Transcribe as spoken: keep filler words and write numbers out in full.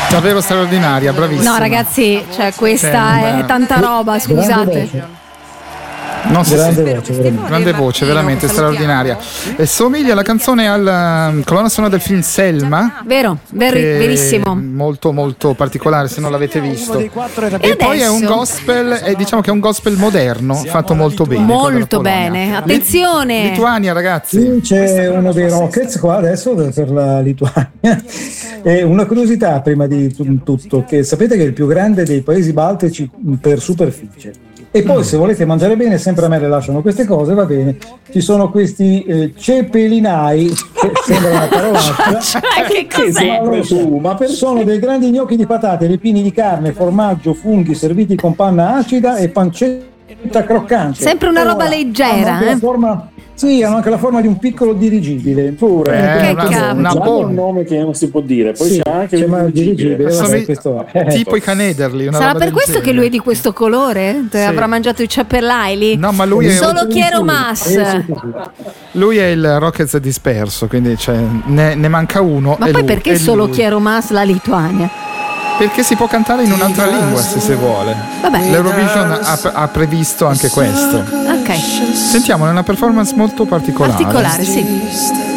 Davvero straordinaria, bravissima. No ragazzi, cioè questa Cioè, è tanta roba, scusate. Non so Grande se- voce, veramente. grande voce, veramente straordinaria. E somiglia alla canzone alla colonna sonora del film Selma. Vero, veri- che è verissimo. molto molto particolare se non l'avete visto. E E poi è un adesso? gospel, è, diciamo che è un gospel moderno, fatto molto bene. quello della Molto Polonia. bene, attenzione. Lituania, ragazzi. Sì, c'è uno dei Rockets qua adesso per la Lituania. E una curiosità prima di tu- tutto, che sapete che è il più grande dei paesi baltici per superficie. E poi se volete mangiare bene, sempre a me le lasciano queste cose, va bene. Ci sono questi eh, cepelinai, che sembra una parolaccia, Cioè, che cos'è? non lo so, ma per- sono dei grandi gnocchi di patate ripieni di carne, formaggio, funghi serviti con panna acida e pancetta croccante. Sempre una roba Ora, leggera, hanno anche la eh? forma- sì, hanno anche la forma di un piccolo dirigibile. Pure. Eh, Che una, cavolo. una Già bomba. un nome che non si può dire, poi Sì, c'è anche c'è il ma il dirigibile, dirigibile. vabbè, Somi- questo è. tipo i Canederli. Una Sarà roba per del questo che genere. lui è di questo colore? Te Sì. Avrà mangiato i ciappellai lì? No, ma lui è, Solo Chiero Mas. Eh, sì, sì, sì. lui è il Rockets disperso, quindi cioè, ne, ne manca uno. Ma e poi lui- perché e solo lui. Chiero Mas la Lituania? Perché si può cantare in un'altra lingua se si vuole. Vabbè. L'Eurovision ha, ha previsto anche questo. Ok, Sentiamo, è una performance molto particolare. particolare, sì.